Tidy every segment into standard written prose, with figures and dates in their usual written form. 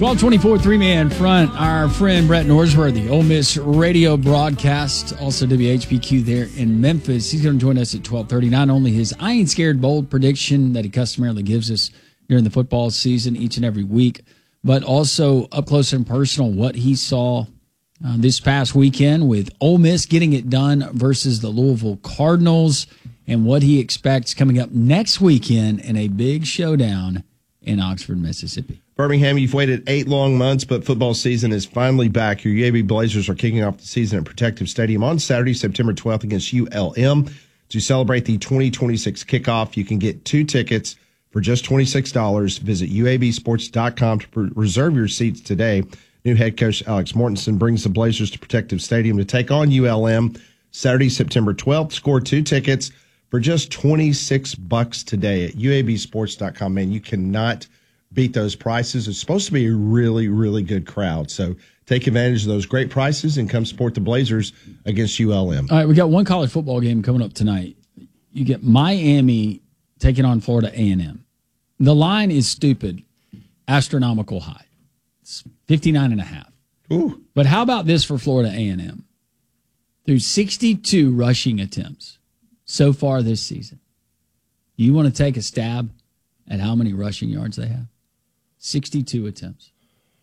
12:24, three-man front. Our friend Brett Norsworthy, Ole Miss radio broadcast, also WHBQ there in Memphis. He's going to join us at 12:30. Not only his I Ain't Scared bold prediction that he customarily gives us during the football season each and every week, but also up close and personal what he saw this past weekend with Ole Miss getting it done versus the Louisville Cardinals and what he expects coming up next weekend in a big showdown in Oxford, Mississippi. Birmingham, you've waited 8 long months, but football season is finally back. Your UAB Blazers are kicking off the season at Protective Stadium on Saturday, September 12th against ULM. To celebrate the 2026 kickoff, you can get 2 tickets for just $26. Visit UABsports.com to reserve your seats today. New head coach Alex Mortensen brings the Blazers to Protective Stadium to take on ULM Saturday, September 12th. Score 2 tickets for just $26 today at UABsports.com. Man, you cannot beat those prices. It's supposed to be a really, really good crowd. So take advantage of those great prices and come support the Blazers against ULM. All right, we got one college football game coming up tonight. You get Miami taking on Florida A&M. The line is stupid, astronomical high. It's 59.5. Ooh. But how about this for Florida A&M? Through 62 rushing attempts so far this season. You want to take a stab at how many rushing yards they have? 62 attempts.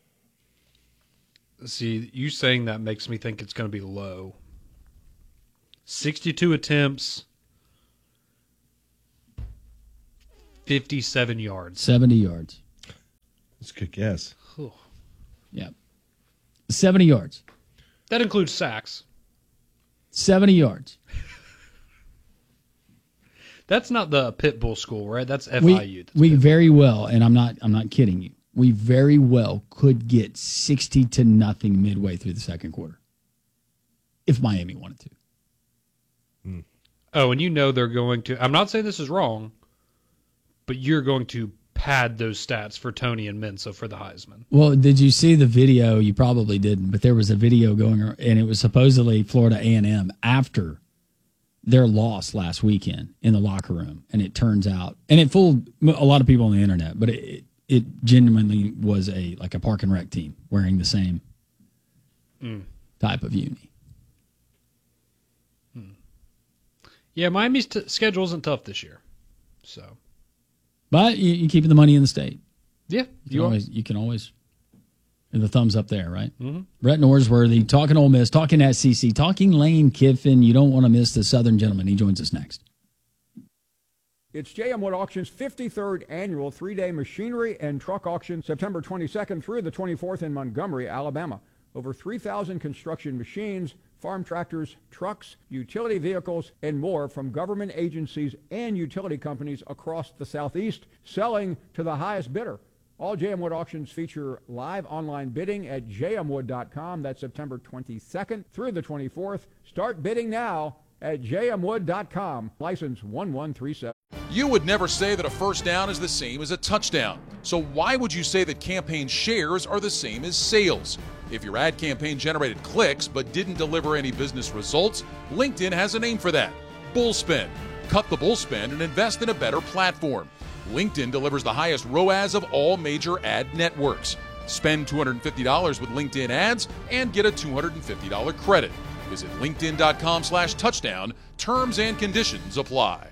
See, you saying that makes me think it's going to be low. 62 attempts, 57 yards. 70 yards. That's a good guess. Yeah. 70 yards. That includes sacks. 70 yards. That's not the Pitbull school, right? That's FIU. We very well, and I'm not kidding you. We very well could get 60-0 midway through the second quarter if Miami wanted to. Oh, and you know they're going to. I'm not saying this is wrong, but you're going to pad those stats for Tony and Mensa for the Heisman. Well, did you see the video? You probably didn't, but there was a video going, and it was supposedly Florida A&M after their loss last weekend in the locker room, and it turns out, and it fooled a lot of people on the internet, but it genuinely was a park and rec team wearing the same type of uni. Yeah, Miami's schedule isn't tough this year, so. But you're keeping the money in the state. Yeah, you can always. And the thumbs up there, right? Mm-hmm. Brett Norsworthy, talking Ole Miss, talking SEC, talking Lane Kiffin. You don't want to miss the Southern Gentleman. He joins us next. It's J.M. Wood Auction's 53rd annual 3-day machinery and truck auction, September 22nd through the 24th in Montgomery, Alabama. Over 3,000 construction machines, farm tractors, trucks, utility vehicles, and more from government agencies and utility companies across the Southeast, selling to the highest bidder. All J.M. Wood auctions feature live online bidding at jmwood.com. That's September 22nd through the 24th. Start bidding now at jmwood.com. License 1137. You would never say that a first down is the same as a touchdown. So why would you say that campaign shares are the same as sales? If your ad campaign generated clicks but didn't deliver any business results, LinkedIn has a name for that. Bullspend. Cut the bullspend and invest in a better platform. LinkedIn delivers the highest ROAS of all major ad networks. Spend $250 with LinkedIn ads and get a $250 credit. Visit linkedin.com/touchdown. Terms and conditions apply.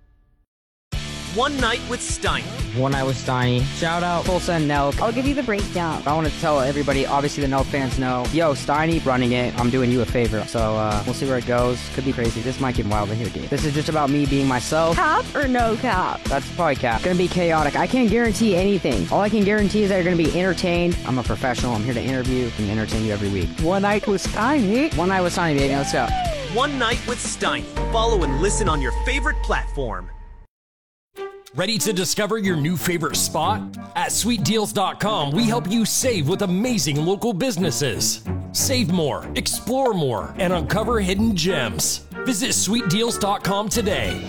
One Night with Steiny. One Night with Steiny. Shout out Tulsa and Nelk. I'll give you the breakdown. I want to tell everybody, obviously the Nelk fans know, yo, Steiny running it. I'm doing you a favor. So we'll see where it goes. Could be crazy. This might get wild in here, dude. This is just about me being myself. Cap or no cap? That's probably cap. Gonna be chaotic. I can't guarantee anything. All I can guarantee is that you're gonna be entertained. I'm a professional. I'm here to interview and entertain you every week. One Night with Steiny. One Night with Steiny, baby. Let's go. One Night with Steiny. Follow and listen on your favorite platform. Ready to discover your new favorite spot? At sweetdeals.com, we help you save with amazing local businesses. Save more, explore more, and uncover hidden gems. Visit sweetdeals.com today.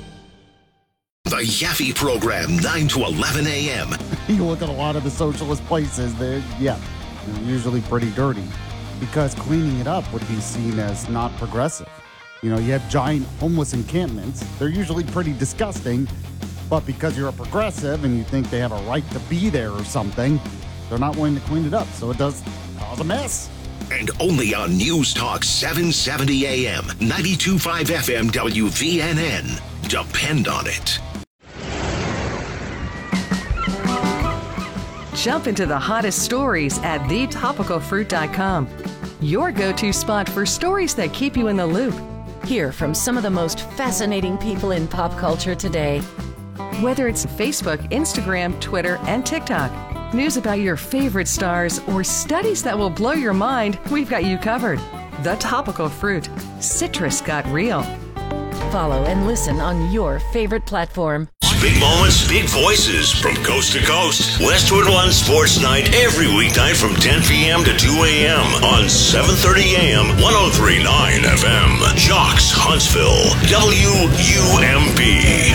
The Yaffe Program, 9 to 11 a.m. You look at a lot of the socialist places, they're usually pretty dirty because cleaning it up would be seen as not progressive. You know, you have giant homeless encampments. They're usually pretty disgusting. But because you're a progressive and you think they have a right to be there or something, They're not willing to clean it up, so it does cause a mess. And only on News Talk 770 AM, 92.5 FM WVNN. Depend on it. Jump into the hottest stories at thetopicalfruit.com. Your go-to spot for stories that keep you in the loop. Hear from some of the most fascinating people in pop culture today. Whether it's Facebook, Instagram, Twitter, and TikTok, news about your favorite stars, or studies that will blow your mind, we've got you covered. The Topical Fruit. Citrus got real. Follow and listen on your favorite platform. Big moments, big voices from coast to coast. Westwood One Sports Night every weeknight from 10 p.m. to 2 a.m. on 7:30 a.m. 103.9 FM. Jocks Huntsville, WUMP.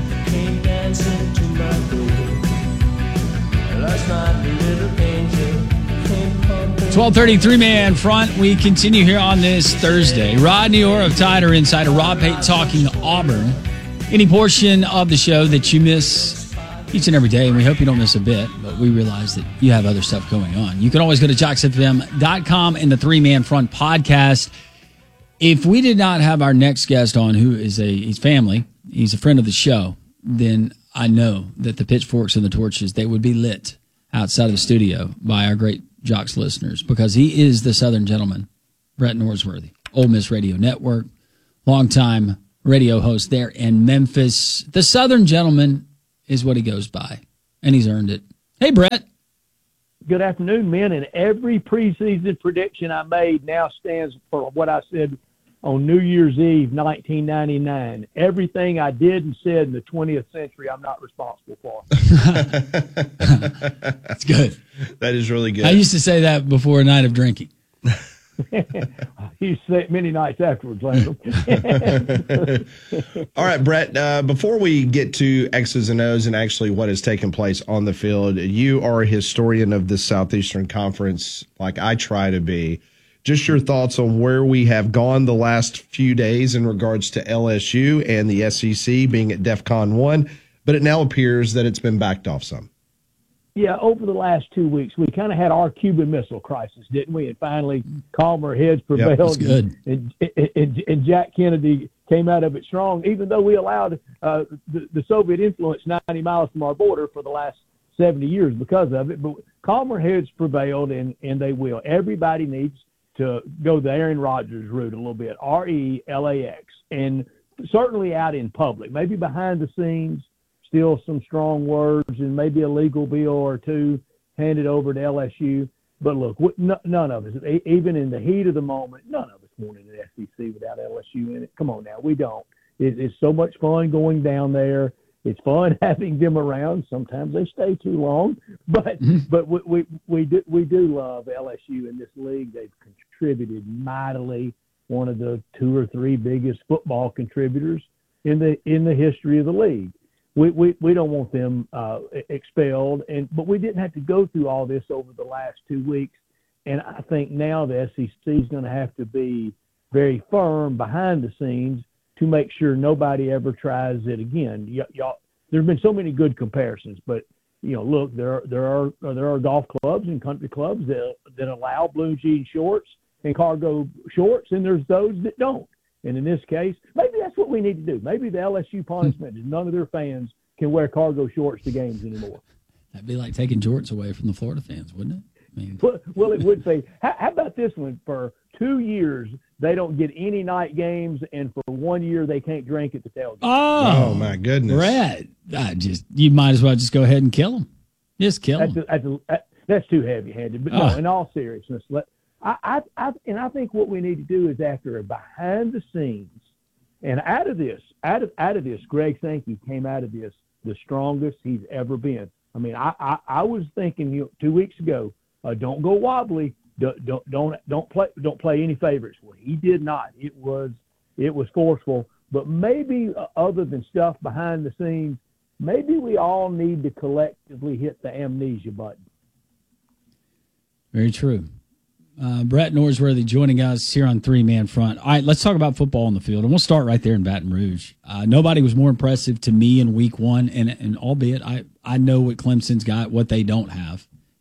12:33 man front. We continue here on this Thursday. Rodney Orr of Tider Insider, Rob Pate talking Auburn. Any portion of the show that you miss each and every day, and we hope you don't miss a bit, but we realize that you have other stuff going on. You can always go to JocksFM.com and the 3-Man Front podcast. If we did not have our next guest on, who is he's family, he's a friend of the show, then I know that the pitchforks and the torches, they would be lit outside of the studio by our great Jocks listeners, because he is the Southern gentleman, Brett Norsworthy, Ole Miss Radio Network, longtime radio host there in Memphis. The Southern gentleman is what he goes by, and he's earned it. Hey, Brett. Good afternoon, men. And every preseason prediction I made now stands for what I said on New Year's Eve, 1999. Everything I did and said in the 20th century, I'm not responsible for. That's good. That is really good. I used to say that before a night of drinking. You say it many nights afterwards, Landon. All right, Brett, before we get to X's and O's and actually what has taken place on the field, you are a historian of the Southeastern Conference like I try to be. Just your thoughts on where we have gone the last few days in regards to LSU and the SEC being at DEFCON 1, but it now appears that it's been backed off some. Yeah, over the last 2 weeks, we kind of had our Cuban Missile Crisis, didn't we? And finally, calmer heads prevailed. Yep, good. And Jack Kennedy came out of it strong, even though we allowed the Soviet influence 90 miles from our border for the last 70 years because of it. But calmer heads prevailed, and they will. Everybody needs to go the Aaron Rodgers route a little bit, RELAX, and certainly out in public, maybe behind the scenes. Still some strong words and maybe a legal bill or two handed over to LSU. But look, none of us, even in the heat of the moment, none of us wanted an SEC without LSU in it. Come on now, we don't. It's so much fun going down there. It's fun having them around. Sometimes they stay too long, but we do love LSU in this league. They've contributed mightily. One of the 2 or 3 biggest football contributors in the history of the league. We don't want them expelled, but we didn't have to go through all this over the last 2 weeks. And I think now the SEC is going to have to be very firm behind the scenes to make sure nobody ever tries it again. Y'all, there's been so many good comparisons, but look, there are golf clubs and country clubs that allow blue jean shorts and cargo shorts, and there's those that don't. And in this case, maybe that's what we need to do. Maybe the LSU punishment is none of their fans can wear cargo shorts to games anymore. That'd be like taking jorts away from the Florida fans, wouldn't it? I mean, well, it would be. How about this one? For 2 years, they don't get any night games, and for 1 year, they can't drink at the tailgate. Oh, my goodness. Brett, you might as well just go ahead and kill them. Just kill them. That's too heavy-handed. But no, in all seriousness, I think what we need to do is after a behind the scenes and out of this, Greg Sankey came out of this the strongest he's ever been. I mean, I was thinking 2 weeks ago, don't go wobbly, don't play any favorites. Well, he did not. It was forceful, but maybe other than stuff behind the scenes, maybe we all need to collectively hit the amnesia button. Very true. Brett Norsworthy joining us here on 3-Man Front. All right, let's talk about football on the field, and we'll start right there in Baton Rouge. Nobody was more impressive to me in week 1, and albeit I know what Clemson's got, what they don't have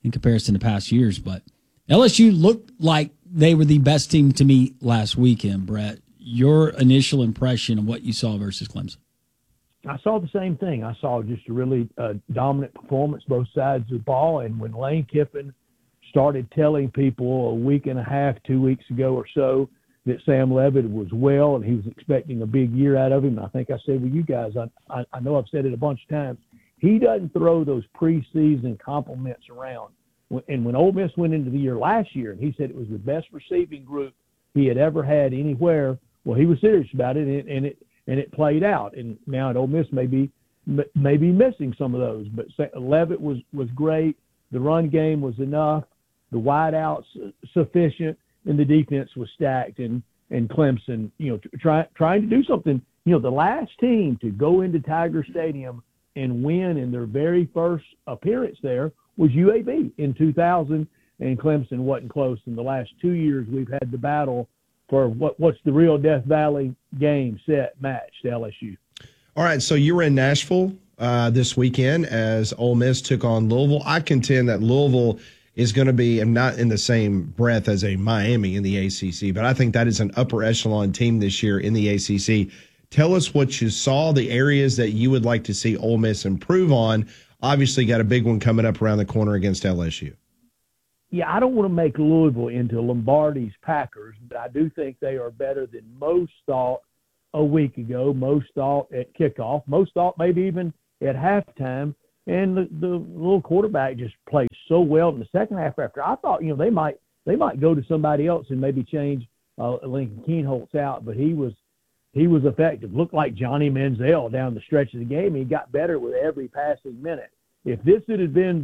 in comparison to past years. But LSU looked like they were the best team to me last weekend, Brett. Your initial impression of what you saw versus Clemson? I saw the same thing. I saw just a really dominant performance, both sides of the ball. And when Lane Kiffin started telling people a week and a half, 2 weeks ago or so that Sam Leavitt was well and he was expecting a big year out of him, I think I said with you guys, I know I've said it a bunch of times, he doesn't throw those preseason compliments around. And when Ole Miss went into the year last year, and he said it was the best receiving group he had ever had anywhere, well, he was serious about it, and it played out. And now at Ole Miss, maybe missing some of those. But Leavitt was great. The run game was enough. The wideouts sufficient, and the defense was stacked. And Clemson, trying to do something. The last team to go into Tiger Stadium and win in their very first appearance there was UAB in 2000, and Clemson wasn't close. In the last 2 years, we've had the battle for what's the real Death Valley game, set, match to LSU. All right, so you were in Nashville this weekend as Ole Miss took on Louisville. I contend that Louisville is going to be, and not in the same breath as a Miami in the ACC, but I think that is an upper echelon team this year in the ACC. Tell us what you saw, the areas that you would like to see Ole Miss improve on. Obviously, got a big one coming up around the corner against LSU. Yeah, I don't want to make Louisville into Lombardi's Packers, but I do think they are better than most thought a week ago, most thought at kickoff, most thought maybe even at halftime. And the little quarterback just played so well in the second half. After I thought, they might go to somebody else and maybe change Lincoln Kienholz out, but he was effective. Looked like Johnny Manziel down the stretch of the game. He got better with every passing minute. If this had been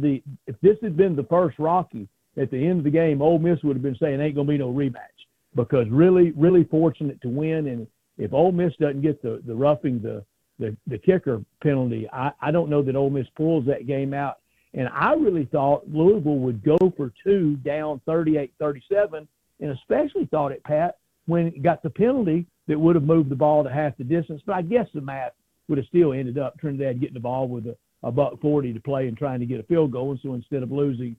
the first Rocky at the end of the game, Ole Miss would have been saying ain't gonna be no rematch, because really, really fortunate to win. And if Ole Miss doesn't get the roughing the kicker penalty, I don't know that Ole Miss pulls that game out. And I really thought Louisville would go for two down 38-37, and especially thought it, Pat, when it got the penalty that would have moved the ball to half the distance. But I guess the math would have still ended up Trinidad getting the ball with a $1.40 to play and trying to get a field goal. And so instead of losing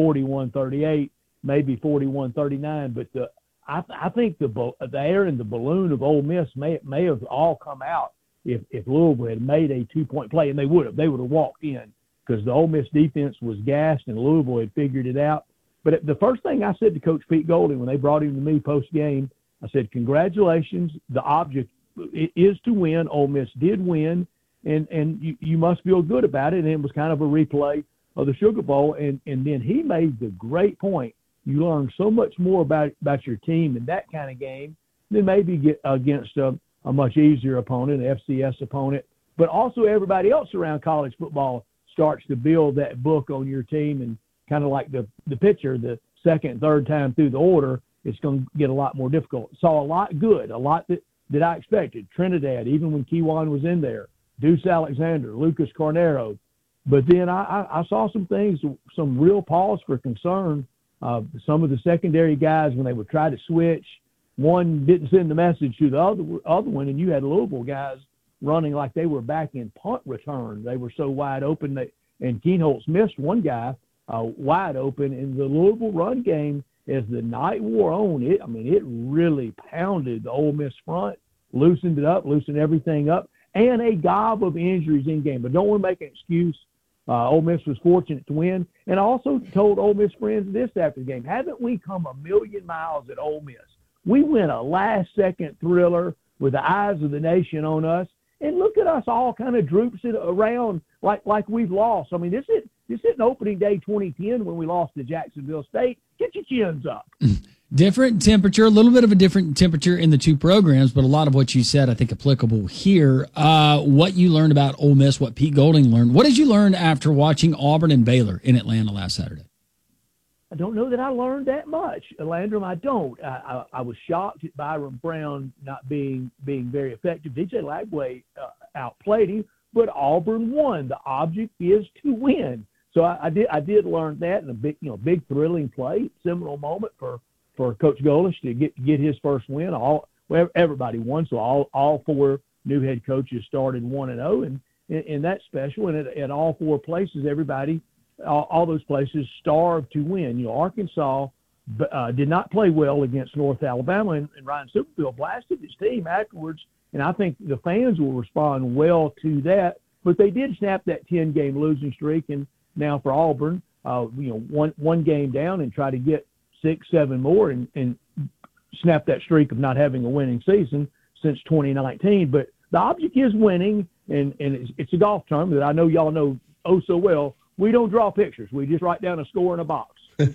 41-38, maybe 41-39. But I think the air in the balloon of Ole Miss may have all come out if Louisville had made a 2-point play, and they would have walked in, because the Ole Miss defense was gassed and Louisville had figured it out. But the first thing I said to Coach Pete Golding when they brought him to me post game, I said, congratulations. The object is to win. Ole Miss did win, and you must feel good about it. And it was kind of a replay of the Sugar Bowl. And then he made the great point. You learn so much more about your team in that kind of game than maybe get against a much easier opponent, an FCS opponent. But also everybody else around college football starts to build that book on your team, and kind of like the pitcher, the second and third time through the order, it's going to get a lot more difficult. Saw a lot good, a lot that I expected. Trinidad, even when Kewan was in there, Deuce Alexander, Lucas Cornero. But then I saw some things, some real pause for concern. Some of the secondary guys, when they would try to switch, one didn't send the message to the other one, and you had Louisville guys running like they were back in punt return. They were so wide open, and Kienholz missed one guy wide open. In the Louisville run game, as the night wore on, it really pounded the Ole Miss front, loosened it up, loosened everything up, and a gob of injuries in game. But don't want to make an excuse. Ole Miss was fortunate to win. And I also told Ole Miss friends this after the game: haven't we come a million miles at Ole Miss? We win a last-second thriller with the eyes of the nation on us, and look at us all kind of drooping around like we've lost. I mean, this isn't opening day 2010 when we lost to Jacksonville State. Get your chins up. Different temperature, a little bit of a different temperature in the two programs, but a lot of what you said, I think, applicable here. What you learned about Ole Miss, what Pete Golding learned. What did you learn after watching Auburn and Baylor in Atlanta last Saturday? I don't know that I learned that much, Landrum. I don't. I was shocked at Byron Brown not being very effective. DJ Lagway outplayed him, but Auburn won. The object is to win. So I did learn that, and a big thrilling play, seminal moment for Coach Golesh to get his first win. Everybody won, so all four new head coaches started 1-0, and that's special. And at all four places, everybody all those places starved to win. You know, Arkansas did not play well against North Alabama, and Ryan Superfield blasted his team afterwards, and I think the fans will respond well to that. But they did snap that 10-game losing streak, and now for Auburn, one game down and try to get 6-7 more and snap that streak of not having a winning season since 2019. But the object is winning, and it's a golf term that I know y'all know oh so well. We don't draw pictures. We just write down a score in a box.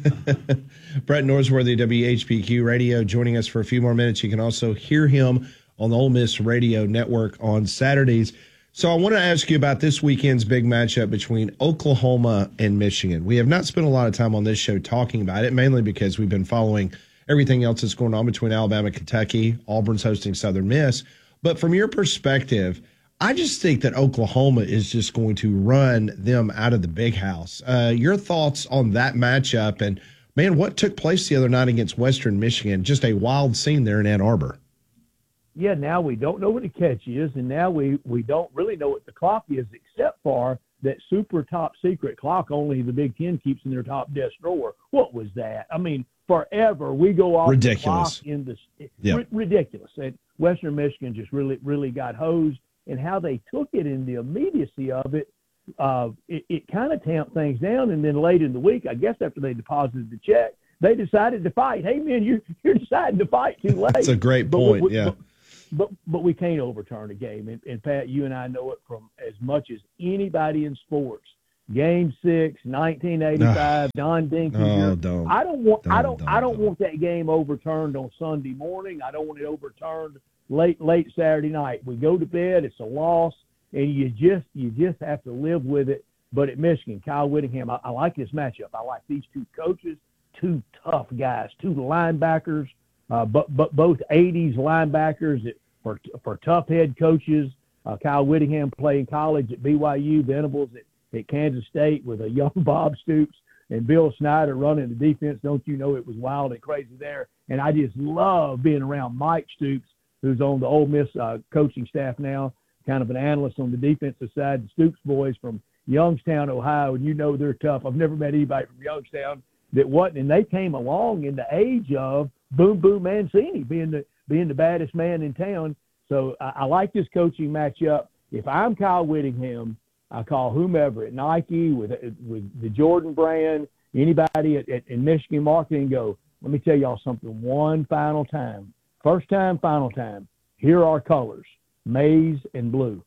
Brett Norsworthy, WHBQ Radio, joining us for a few more minutes. You can also hear him on the Ole Miss Radio Network on Saturdays. So I want to ask you about this weekend's big matchup between Oklahoma and Michigan. We have not spent a lot of time on this show talking about it, mainly because we've been following everything else that's going on between Alabama and Kentucky. Auburn's hosting Southern Miss. But from your perspective, I just think that Oklahoma is just going to run them out of the big house. Your thoughts on that matchup, and, man, what took place the other night against Western Michigan? Just a wild scene there in Ann Arbor. Yeah, now we don't know what the catch is, and now we don't really know what the clock is, except for that super top secret clock only the Big Ten keeps in their top desk drawer. What was that? I mean, forever we go off ridiculous. The clock ridiculous. And Western Michigan just really got hosed, and how they took it in the immediacy of it, it kind of tamped things down. And then late in the week, I guess after they deposited the check, they decided to fight. Hey, man, you're deciding to fight too late. That's a great point, But we can't overturn a game. And Pat, you and I know it from as much as anybody in sports. Game 6, 1985, Don Dinkinger. I don't want that game overturned on Sunday morning. I don't want it overturned late Saturday night. We go to bed, it's a loss, and you just have to live with it. But at Michigan, Kyle Whittingham, I like this matchup. I like these two coaches, two tough guys, two linebackers. But both 80s linebackers for tough head coaches. Kyle Whittingham playing college at BYU, Venables at Kansas State with a young Bob Stoops and Bill Snyder running the defense. Don't you know it was wild and crazy there? And I just love being around Mike Stoops, who's on the Ole Miss coaching staff now, kind of an analyst on the defensive side. The Stoops boys from Youngstown, Ohio, and you know they're tough. I've never met anybody from Youngstown that wasn't, and they came along in the age of Boom Boom Mancini being the baddest man in town. So I like this coaching matchup. If I'm Kyle Whittingham, I call whomever at Nike with the Jordan brand, anybody at Michigan marketing, and go, let me tell y'all something one final time. First time, final time. Here are colors, maize and blue.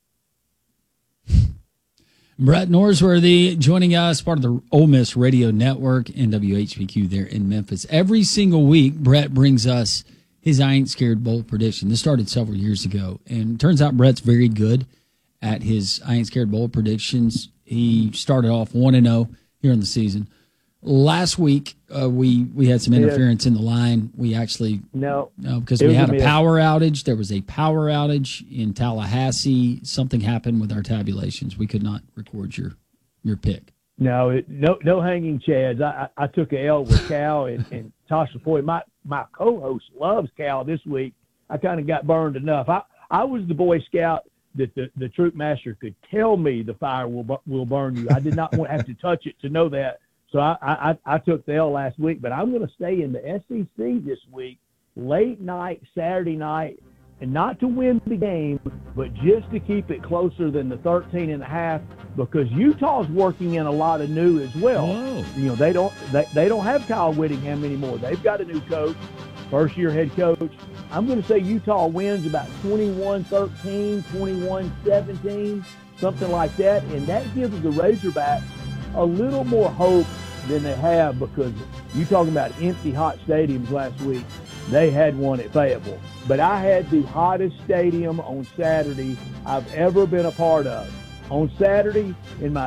Brett Norsworthy joining us, part of the Ole Miss Radio Network and WHBQ there in Memphis. Every single week, Brett brings us his I Ain't Scared Bowl prediction. This started several years ago, and it turns out Brett's very good at his I Ain't Scared Bowl predictions. He started off 1-0 here in the season. Last week, we had some interference in the line. We actually because we had a power outage. There was a power outage in Tallahassee. Something happened with our tabulations. We could not record your pick. No hanging chads. I took a L with Cal and Tasha Foy. My co-host loves Cal this week. I kind of got burned enough. I was the Boy Scout that the troop master could tell me the fire will burn you. I did not want to have to touch it to know that. So I took the L last week, but I'm going to stay in the SEC this week, late night, Saturday night, and not to win the game, but just to keep it closer than the 13.5, because Utah's working in a lot of new as well. Whoa. You know, they don't have Kyle Whittingham anymore. They've got a new coach, first-year head coach. I'm going to say Utah wins about 21-13, 21-17, something like that, and that gives the Razorbacks a little more hope than they have, because you talking about empty hot stadiums last week. They had one at Fayetteville, but I had the hottest stadium on Saturday I've ever been a part of. On Saturday, in my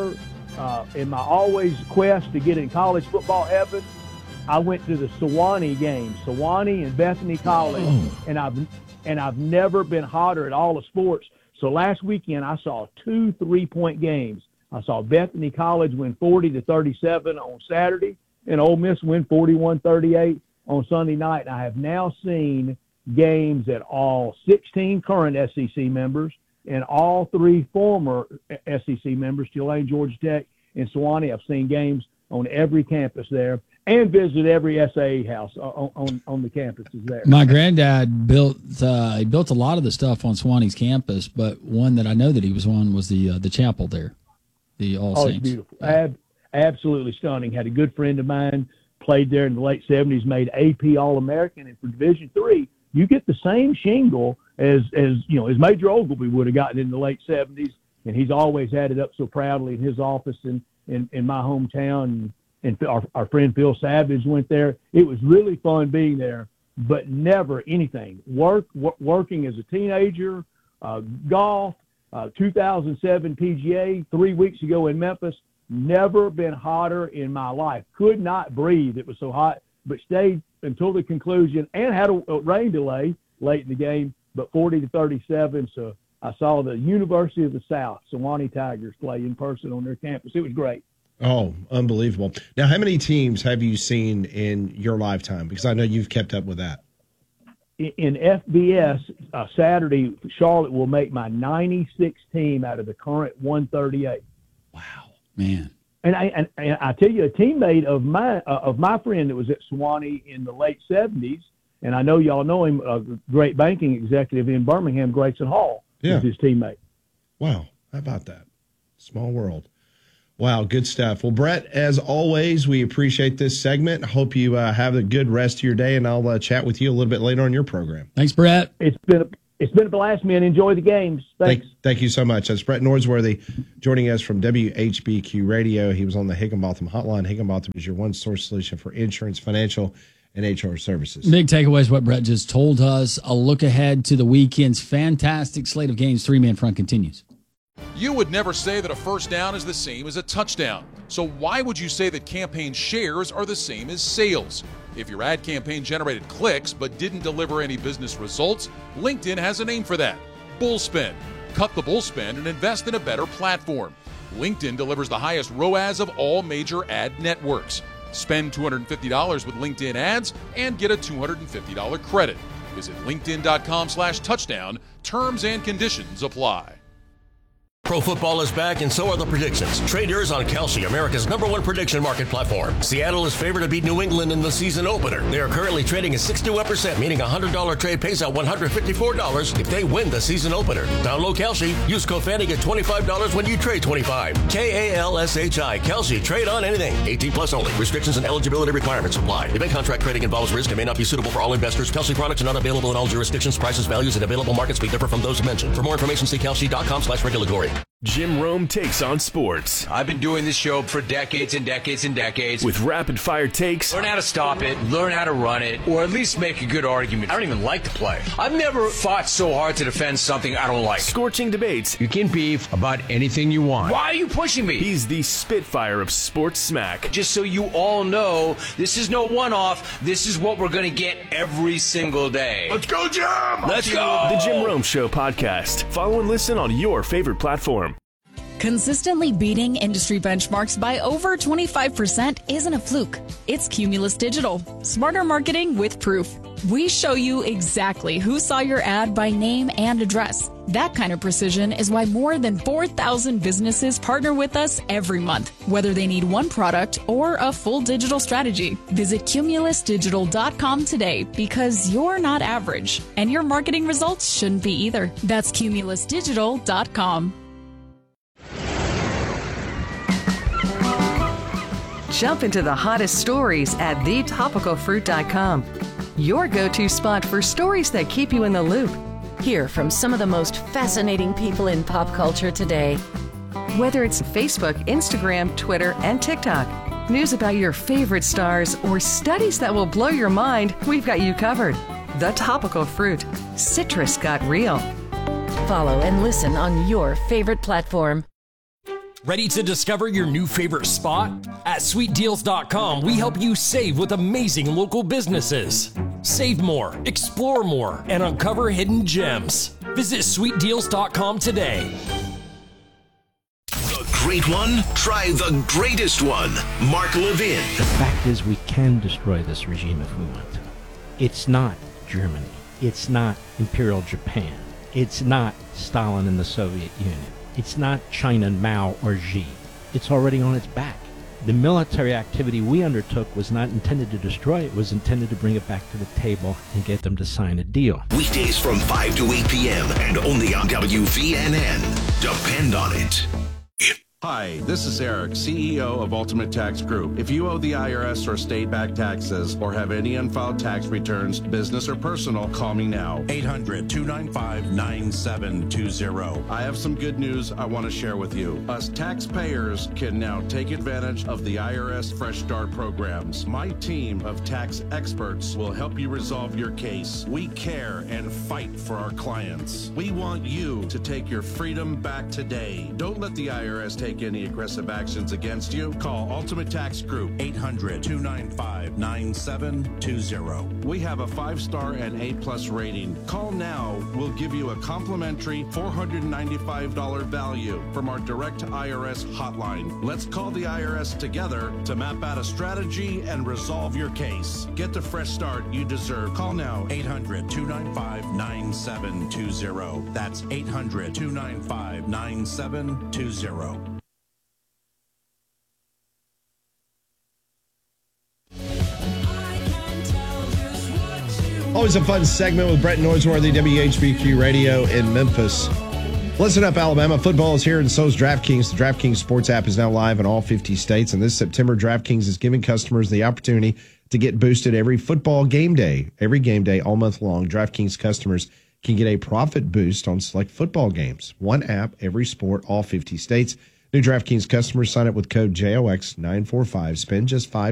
always quest to get in college football heaven, I went to the Sewanee game, Sewanee and Bethany College, and I've never been hotter at all the sports. So last weekend I saw 2 3-point games. I saw Bethany College win 40-37 on Saturday, and Ole Miss win 41-38 on Sunday night. And I have now seen games at all 16 current SEC members and all 3 former SEC members, Tulane, Georgia Tech, in Sewanee. I've seen games on every campus there, and visited every SAA house on the campuses there. My granddad built a lot of the stuff on Sewanee's campus, but one that I know that he was on was the chapel there, the All Saints. It's beautiful. Absolutely stunning. Had a good friend of mine, played there in the late 70s, made AP All-American, and for Division III, you get the same shingle as Major Ogilvy would have gotten in the late 70s, and he's always had it up so proudly in his office in my hometown. And our friend Phil Savage went there. It was really fun being there, but never anything. Working as a teenager, golf, 2007 PGA, 3 weeks ago in Memphis. Never been hotter in my life. Could not breathe. It was so hot, but stayed until the conclusion and had a rain delay late in the game, but 40-37. So I saw the University of the South, Sewanee Tigers, play in person on their campus. It was great. Oh, unbelievable. Now, how many teams have you seen in your lifetime? Because I know you've kept up with that. In FBS, Saturday, Charlotte will make my 96th team out of the current 138. Wow, man. And I tell you, a teammate of my friend that was at Sewanee in the late 70s, and I know y'all know him, a great banking executive in Birmingham, Grayson Hall, was his teammate. Wow, how about that? Small world. Wow, good stuff. Well, Brett, as always, we appreciate this segment. Hope you have a good rest of your day, and I'll chat with you a little bit later on your program. Thanks, Brett. It's been a blast, man. Enjoy the games. Thanks. Thank you so much. That's Brett Norsworthy joining us from WHBQ Radio. He was on the Higginbotham Hotline. Higginbotham is your one-source solution for insurance, financial, and HR services. Big takeaway is what Brett just told us. A look ahead to the weekend's fantastic slate of games. Three-man front continues. You would never say that a first down is the same as a touchdown. So why would you say that campaign shares are the same as sales? If your ad campaign generated clicks but didn't deliver any business results, LinkedIn has a name for that. Bullspend. Cut the bullspend and invest in a better platform. LinkedIn delivers the highest ROAS of all major ad networks. Spend $250 with LinkedIn ads and get a $250 credit. Visit linkedin.com/touchdown. Terms and conditions apply. Pro football is back, and so are the predictions. Trade yours on Kalshi, America's #1 prediction market platform. Seattle is favored to beat New England in the season opener. They are currently trading at 61%, meaning a $100 trade pays out $154 if they win the season opener. Download Kalshi. Use code FANNY, get $25 when you trade $25. KALSHI. Kalshi. Trade on anything. 18 plus only. Restrictions and eligibility requirements apply. Event contract trading involves risk and may not be suitable for all investors. Kalshi products are not available in all jurisdictions. Prices, values, and available markets may differ from those mentioned. For more information, see kalshi.com/regulatory. Jim Rome takes on sports. I've been doing this show for decades and decades and decades. With rapid-fire takes. Learn how to stop it, learn how to run it, or at least make a good argument. I don't even like the play. I've never fought so hard to defend something I don't like. Scorching debates. You can beef about anything you want. Why are you pushing me? He's the Spitfire of sports smack. Just so you all know, this is no one-off. This is what we're going to get every single day. Let's go, Jim! Let's go! The Jim Rome Show podcast. Follow and listen on your favorite platform. Consistently beating industry benchmarks by over 25% isn't a fluke. It's Cumulus Digital. Smarter marketing with proof. We show you exactly who saw your ad by name and address. That kind of precision is why more than 4,000 businesses partner with us every month, whether they need one product or a full digital strategy. Visit cumulusdigital.com today because you're not average, and your marketing results shouldn't be either. That's cumulusdigital.com. Jump into the hottest stories at thetopicalfruit.com. Your go-to spot for stories that keep you in the loop. Hear from some of the most fascinating people in pop culture today. Whether it's Facebook, Instagram, Twitter, and TikTok, news about your favorite stars, or studies that will blow your mind, we've got you covered. The Topical Fruit. Citrus got real. Follow and listen on your favorite platform. Ready to discover your new favorite spot? At sweetdeals.com, we help you save with amazing local businesses. Save more, explore more, and uncover hidden gems. Visit sweetdeals.com today. The great one? Try the greatest one. Mark Levin. The fact is, we can destroy this regime if we want to. It's not Germany. It's not Imperial Japan. It's not Stalin and the Soviet Union. It's not China, Mao, or Xi. it's already on its back. The military activity we undertook was not intended to destroy it, was intended to bring it back to the table and get them to sign a deal. Weekdays from 5 to 8 p.m. and only on WVNN. Depend on it. Hi, this is Eric, CEO of Ultimate Tax Group. If you owe the IRS or state-backed taxes or have any unfiled tax returns, business or personal, call me now. 800-295-9720. I have some good news I want to share with you. Us taxpayers can now take advantage of the IRS Fresh Start programs. My team of tax experts will help you resolve your case. We care and fight for our clients. We want you to take your freedom back today. Don't let the IRS take any aggressive actions against you. Call Ultimate Tax Group, 800-295-9720. We have a 5-star and A+ rating. Call now. We'll give you a complimentary $495 value from our direct IRS hotline. Let's call the IRS together to map out a strategy and resolve your case. Get the fresh start you deserve. Call now, 800-295-9720. That's 800-295-9720. Always a fun segment with Brett Norsworthy, WHBQ Radio in Memphis. Listen up, Alabama. Football is here, and so is DraftKings. The DraftKings Sports app is now live in all 50 states, and this September, DraftKings is giving customers the opportunity to get boosted every football game day. Every game day all month long, DraftKings customers can get a profit boost on select football games. One app, every sport, all 50 states. New DraftKings customers sign up with code JOX945. Spend just $5